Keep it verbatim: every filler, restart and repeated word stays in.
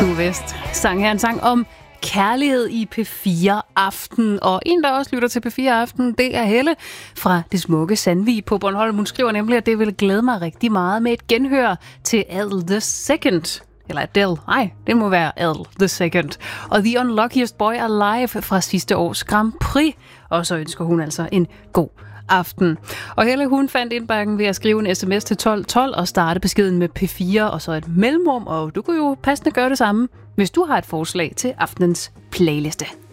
Tue West sang her en sang om kærlighed i P fire Aften. Og en, der også lytter til P fire Aften, det er Helle fra det smukke Sandvig på Bornholm. Hun skriver nemlig, at det vil glæde mig rigtig meget med et genhør til Adele the Second. Eller Adele. Nej, det må være Adele the Second. Og The Unluckiest Boy Alive fra sidste års Grand Prix. Og så ønsker hun altså en god aften. Og Helle, hun fandt indbakken ved at skrive en sms til tolv tolv og starte beskeden med P fire og så et mellemrum. Og du kunne jo passende gøre det samme, hvis du har et forslag til aftenens playliste.